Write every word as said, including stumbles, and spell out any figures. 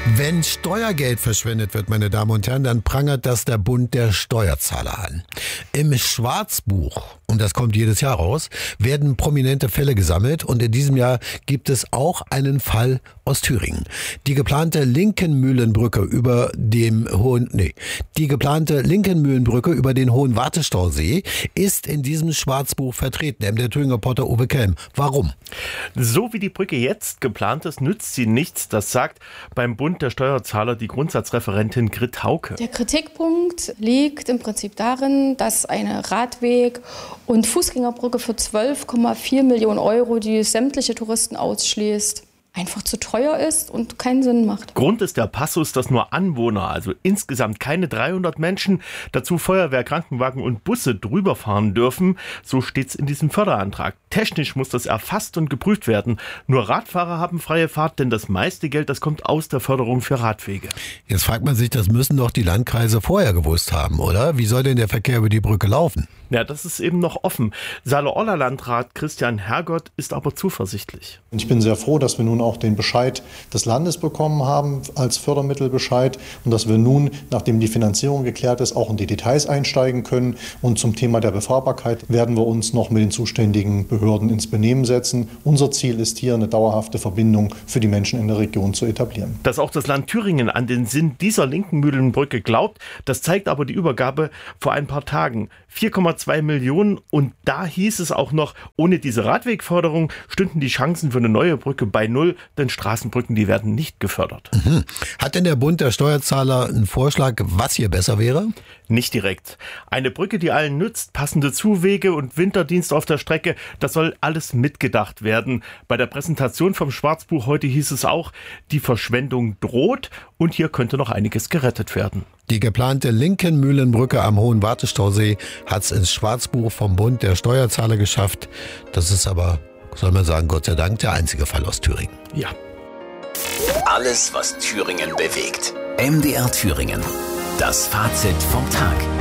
Wenn Steuergeld verschwendet wird, meine Damen und Herren, dann prangert das der Bund der Steuerzahler an. Im Schwarzbuch, und das kommt jedes Jahr raus, werden prominente Fälle gesammelt und in diesem Jahr gibt es auch einen Fall aus Thüringen. Die geplante Linkenmühlenbrücke über dem Hohen, nee, die geplante Linkenmühlenbrücke über den Hohen Wartestausee ist in diesem Schwarzbuch vertreten. Der Thüringer Reporter Uwe Kelm. Warum? So wie die Brücke jetzt geplant ist, nützt sie nichts. Das sagt beim Bund der Steuerzahler die Grundsatzreferentin Grit Hauke. Der Kritikpunkt liegt im Prinzip darin, dass eine Radweg- und Fußgängerbrücke für zwölf Komma vier Millionen Euro, die sämtliche Touristen ausschließt, einfach zu teuer ist und keinen Sinn macht. Grund ist der Passus, dass nur Anwohner, also insgesamt keine dreihundert Menschen, dazu Feuerwehr, Krankenwagen und Busse drüber fahren dürfen. So steht's in diesem Förderantrag. Technisch muss das erfasst und geprüft werden. Nur Radfahrer haben freie Fahrt, denn das meiste Geld, das kommt aus der Förderung für Radwege. Jetzt fragt man sich, das müssen doch die Landkreise vorher gewusst haben, oder? Wie soll denn der Verkehr über die Brücke laufen? Ja, das ist eben noch offen. Saale-Orla-Landrat Christian Hergott ist aber zuversichtlich. Ich bin sehr froh, dass wir nun auch den Bescheid des Landes bekommen haben als Fördermittelbescheid und dass wir nun, nachdem die Finanzierung geklärt ist, auch in die Details einsteigen können. Und zum Thema der Befahrbarkeit werden wir uns noch mit den zuständigen Behörden ins Benehmen setzen. Unser Ziel ist hier, eine dauerhafte Verbindung für die Menschen in der Region zu etablieren. Dass auch das Land Thüringen an den Sinn dieser Linkenmühlenbrücke glaubt, das zeigt aber die Übergabe vor ein paar Tagen. vier Komma zwei Millionen, und da hieß es auch noch, ohne diese Radwegförderung stünden die Chancen für eine neue Brücke bei null, denn Straßenbrücken, die werden nicht gefördert. Mhm. Hat denn der Bund der Steuerzahler einen Vorschlag, was hier besser wäre? Nicht direkt. Eine Brücke, die allen nützt, passende Zuwege und Winterdienst auf der Strecke, das soll alles mitgedacht werden. Bei der Präsentation vom Schwarzbuch heute hieß es auch, die Verschwendung droht und hier könnte noch einiges gerettet werden. Die geplante Linkenmühlenbrücke am Hohen Wartestausee hat es ins Schwarzbuch vom Bund der Steuerzahler geschafft. Das ist aber, soll man sagen, Gott sei Dank der einzige Fall aus Thüringen. Ja. Alles, was Thüringen bewegt. M D R Thüringen. Das Fazit vom Tag.